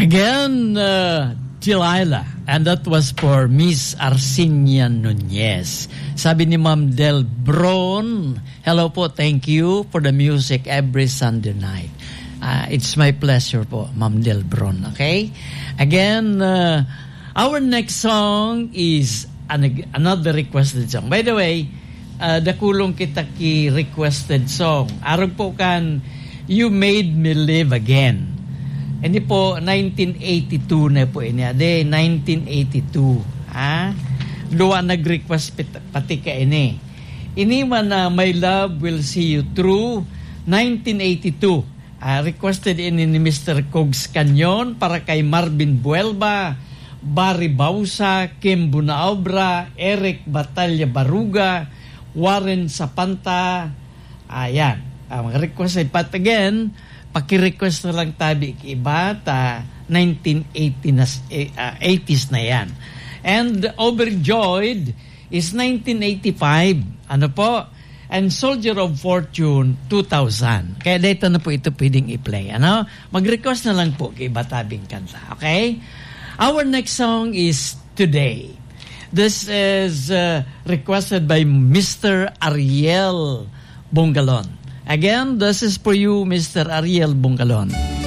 Again, Delilah. And that was for Miss Arsinia Nunez. Sabi ni Ma'am Del Bron, hello po, thank you for the music every Sunday night. It's my pleasure po, Ma'am Del Bron. Okay? Again, our next song is another requested song. By the way, dakulong kita ki requested song. Arog po kan, You Made Me Live Again. Hindi po, 1982 na po ini. Ade, 1982. Luwa nag-request pati ka ini. Ini man na My Love Will See You Through, 1982. Requested ini ni Mr. Cogs Canyon para kay Marvin Buelba, Barry Bausa, Kim Bunaobra, Eric Batalla Baruga, Warren Sapanta. Ayan. Mga request ay pat again, paki-request na lang tabi iba, 1980s na yan. And Overjoyed is 1985. Ano po? And Soldier of Fortune, 2000. Kaya dito na po ito pwedeng i-play. Ano? Mag-request na lang po kay iba tabing kanta. Okay? Our next song is Today. This is requested by Mr. Ariel Bongalon. Again, this is for you, Mr. Ariel Bongalon.